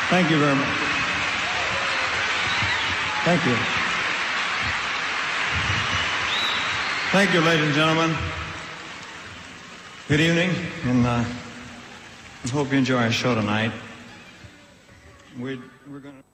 Thank you very much. Thank you. Thank you, ladies and gentlemen. Good evening, and I hope you enjoy our show tonight. We're going to...